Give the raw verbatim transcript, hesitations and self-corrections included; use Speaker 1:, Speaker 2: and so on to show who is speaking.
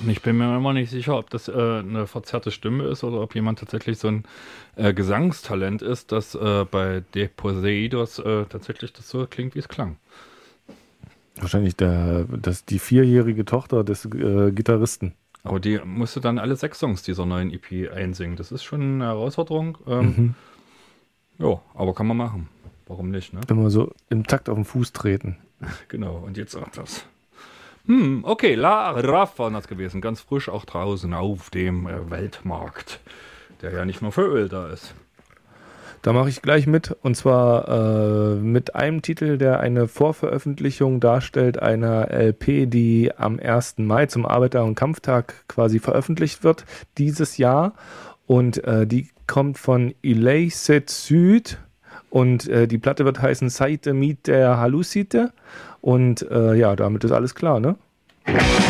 Speaker 1: Ich bin mir immer nicht sicher, ob das äh, eine verzerrte Stimme ist oder ob jemand tatsächlich so ein äh, Gesangstalent ist, dass äh, bei De Poseidos äh, tatsächlich das so klingt, wie es klang.
Speaker 2: Wahrscheinlich der, das, die vierjährige Tochter des äh, Gitarristen.
Speaker 1: Aber die musste dann alle sechs Songs dieser neuen E P einsingen. Das ist schon eine Herausforderung. Ähm,
Speaker 2: Mhm.
Speaker 1: ja, aber kann man machen. Warum nicht, ne?
Speaker 2: Immer so im Takt auf den Fuß treten.
Speaker 1: Genau, und jetzt sagt das. Hm, okay, La Raff war das gewesen. Ganz frisch auch draußen auf dem äh, Weltmarkt, der ja nicht nur für Öl da ist.
Speaker 2: Da mache ich gleich mit, und zwar äh, mit einem Titel, der eine Vorveröffentlichung darstellt, einer L P, die am ersten Mai zum Arbeiter- und Kampftag quasi veröffentlicht wird, dieses Jahr. Und äh, die kommt von Illicet Süd, und äh, die Platte wird heißen Seite mit der Hallucite. Und äh, ja, damit ist alles klar, ne?